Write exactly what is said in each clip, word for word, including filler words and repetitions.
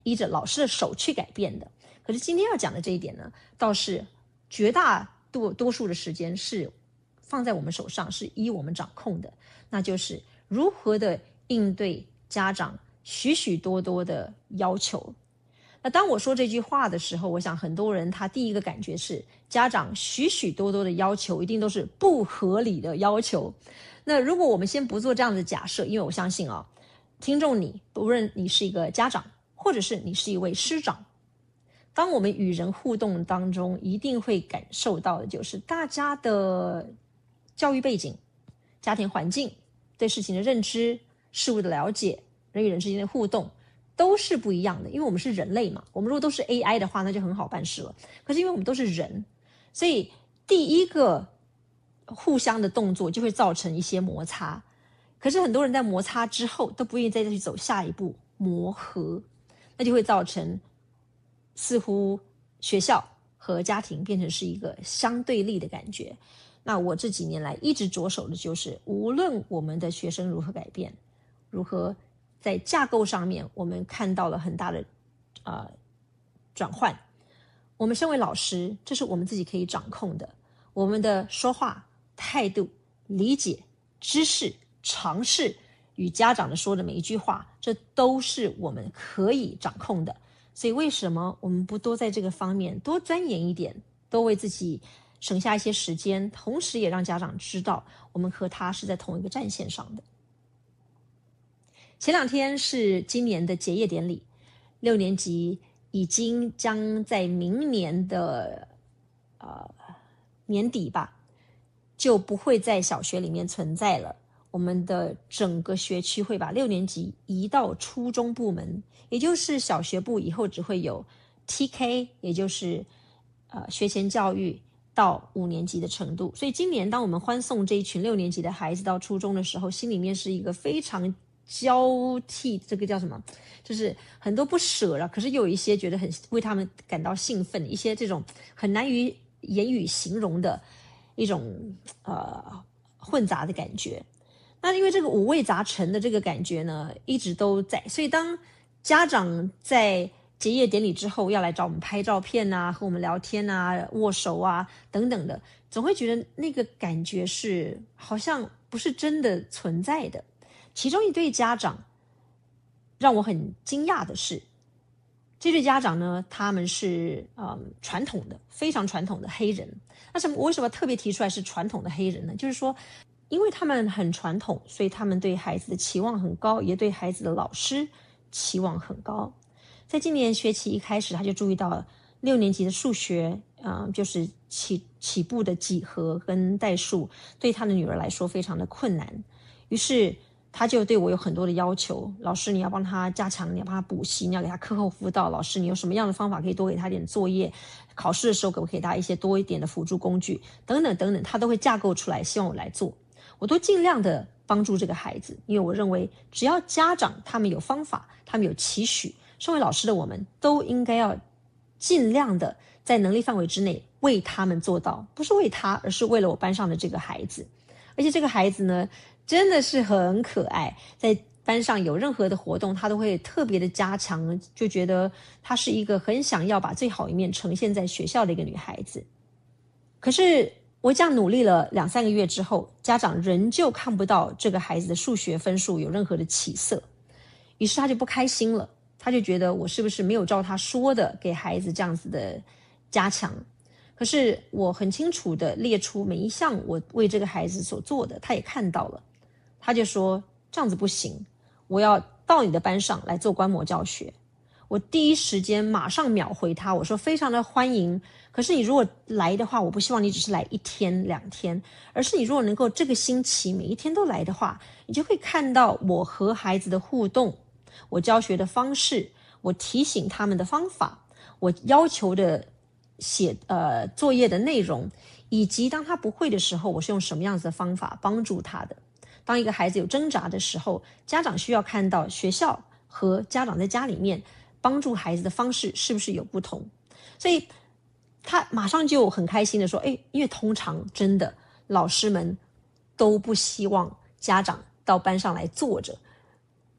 依着老师的手去改变的。可是今天要讲的这一点呢，倒是绝大多多数的时间是放在我们手上，是依我们掌控的，那就是如何的应对家长许许多多的要求。那当我说这句话的时候，我想很多人他第一个感觉是，家长许许多多的要求一定都是不合理的要求。那如果我们先不做这样的假设，因为我相信啊，听众你不论你是一个家长，或者是你是一位师长，当我们与人互动当中，一定会感受到的就是大家的教育背景、家庭环境、对事情的认知、事物的了解、人与人之间的互动都是不一样的。因为我们是人类嘛，我们如果都是 A I 的话，那就很好办事了。可是因为我们都是人，所以第一个互相的动作就会造成一些摩擦。可是很多人在摩擦之后都不愿意再去走下一步磨合，那就会造成似乎学校和家庭变成是一个相对立的感觉。那我这几年来一直着手的就是，无论我们的学生如何改变，如何在架构上面我们看到了很大的呃转换，我们身为老师，这是我们自己可以掌控的。我们的说话态度、理解、知识、尝试与家长的说的每一句话，这都是我们可以掌控的。所以为什么我们不多在这个方面多钻研一点，多为自己省下一些时间，同时也让家长知道我们和他是在同一个战线上的。前两天是今年的结业典礼，六年级已经将在明年的呃年底吧，就不会在小学里面存在了。我们的整个学区会把六年级移到初中部门，也就是小学部以后只会有 T K， 也就是呃学前教育到五年级的程度。所以今年当我们欢送这一群六年级的孩子到初中的时候，心里面是一个非常交替，这个叫什么，就是很多不舍了，可是又有一些觉得很为他们感到兴奋，一些这种很难于言语形容的一种呃混杂的感觉。那因为这个五味杂陈的这个感觉呢一直都在，所以当家长在结业典礼之后要来找我们拍照片啊，和我们聊天啊，握手啊等等的，总会觉得那个感觉是好像不是真的存在的。其中一对家长让我很惊讶的是，这对家长呢，他们是嗯传统的，非常传统的黑人。那什么，我为什么特别提出来是传统的黑人呢？就是说因为他们很传统，所以他们对孩子的期望很高，也对孩子的老师期望很高。在今年学期一开始，他就注意到六年级的数学呃、就是起起步的几何跟代数对他的女儿来说非常的困难，于是他就对我有很多的要求，老师你要帮他加强，你要帮他补习，你要给他课后辅导，老师你有什么样的方法可以多给他一点作业，考试的时候可不可以给他一些多一点的辅助工具等等等等，他都会架构出来希望我来做。我都尽量的帮助这个孩子，因为我认为只要家长他们有方法，他们有期许，身为老师的我们都应该要尽量的在能力范围之内为他们做到，不是为他，而是为了我班上的这个孩子。而且这个孩子呢真的是很可爱，在班上有任何的活动他都会特别的加强，就觉得她是一个很想要把最好一面呈现在学校的一个女孩子。可是我这样努力了两三个月之后，家长仍旧看不到这个孩子的数学分数有任何的起色，于是他就不开心了，他就觉得我是不是没有照他说的给孩子这样子的加强。可是我很清楚的列出每一项我为这个孩子所做的，他也看到了，他就说这样子不行，我要到你的班上来做观摩教学。我第一时间马上秒回他，我说非常的欢迎，可是你如果来的话，我不希望你只是来一天两天，而是你如果能够这个星期每一天都来的话，你就会看到我和孩子的互动，我教学的方式，我提醒他们的方法，我要求的写呃作业的内容，以及当他不会的时候，我是用什么样子的方法帮助他的。当一个孩子有挣扎的时候，家长需要看到学校和家长在家里面帮助孩子的方式是不是有不同。所以他马上就很开心的说，诶，因为通常真的老师们都不希望家长到班上来坐着，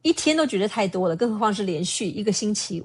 一天都觉得太多了，更何况是连续一个星期